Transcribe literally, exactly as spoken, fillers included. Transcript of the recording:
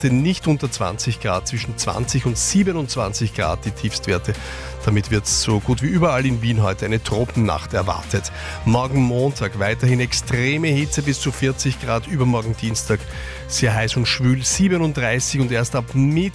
nicht unter zwanzig Grad, zwischen zwanzig und siebenundzwanzig Grad die Tiefstwerte. Damit wird so gut wie überall in Wien heute eine Tropennacht erwartet. Morgen Montag weiterhin extreme Hitze bis zu vierzig Grad, übermorgen Dienstag sehr heiß und schwül, siebenunddreißig, und erst ab Mittwoch